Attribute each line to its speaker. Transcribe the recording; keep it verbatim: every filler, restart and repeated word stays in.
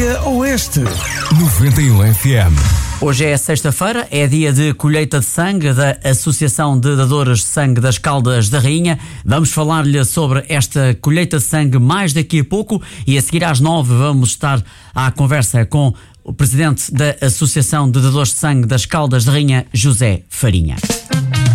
Speaker 1: Vitória Oeste.
Speaker 2: noventa e um F M.
Speaker 3: Hoje é sexta-feira, é dia de colheita de sangue da Associação de Dadores de Sangue das Caldas da Rainha. Vamos falar-lhe sobre esta colheita de sangue mais daqui a pouco e a seguir às nove vamos estar à conversa com o presidente da Associação de Dadores de Sangue das Caldas da Rainha, José Farinha.